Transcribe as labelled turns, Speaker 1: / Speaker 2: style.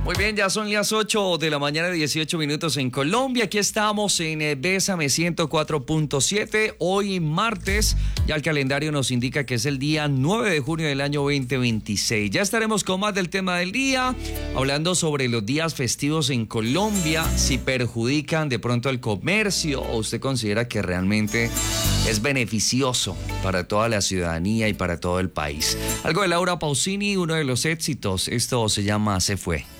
Speaker 1: Muy bien, ya son las 8 de la mañana, 18 minutos en Colombia. Aquí estamos en Bésame 104.7. Hoy martes, ya el calendario nos indica que es el día 9 de junio del año 2026. Ya estaremos con más del tema del día, hablando sobre los días festivos en Colombia, si perjudican de pronto al comercio o usted considera que realmente es beneficioso para toda la ciudadanía y para todo el país. Algo de Laura Pausini, uno de los éxitos, esto se llama Se Fue.